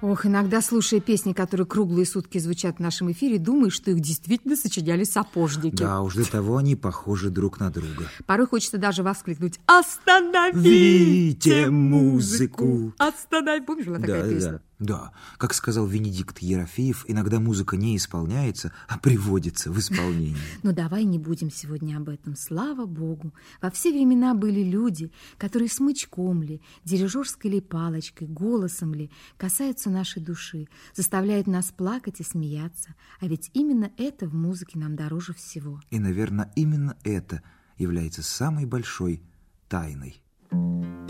Ох, иногда, слушая песни, которые круглые сутки звучат в нашем эфире, думаешь, что их действительно сочиняли сапожники. Да, уж до того они похожи друг на друга. Порой хочется даже воскликнуть: «Остановите музыку! Остановите!» Помнишь, была такая песня? Да, как сказал Венедикт Ерофеев, иногда музыка не исполняется, а приводится в исполнение. Но давай не будем сегодня об этом. Слава Богу, во все времена были люди, которые смычком ли, дирижерской ли палочкой, голосом ли касаются нашей души, заставляют нас плакать и смеяться. А ведь именно это в музыке нам дороже всего. И, наверное, именно это является самой большой тайной.